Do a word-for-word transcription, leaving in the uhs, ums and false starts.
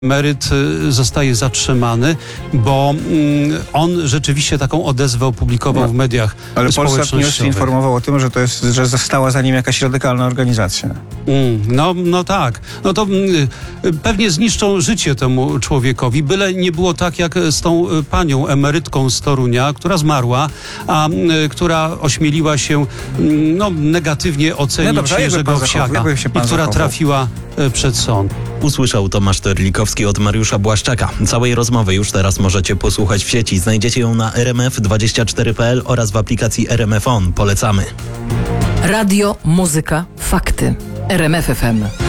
Emeryt zostaje zatrzymany, bo on rzeczywiście taką odezwę opublikował w mediach Ale Polsat News społecznościowych. informował o tym, że to jest, że została za nim jakaś radykalna organizacja. Mm, no, no tak. No to mm, pewnie zniszczą życie temu człowiekowi, byle nie było tak jak z tą panią emerytką z Torunia, która zmarła, a mm, która ośmieliła się mm, no, negatywnie ocenić No dobrze, a jakby Jerzego pan zachował? Wsiaka Jakby się i pan która zachował? trafiła e, przed sąd. Usłyszał Tomasz Terlikowski od Mariusza Błaszczaka. Całej rozmowy już teraz możecie posłuchać w sieci. Znajdziecie ją na r m f dwadzieścia cztery kropka p l oraz w aplikacji R M F On. Polecamy. Radio, muzyka, fakty. R M F F M.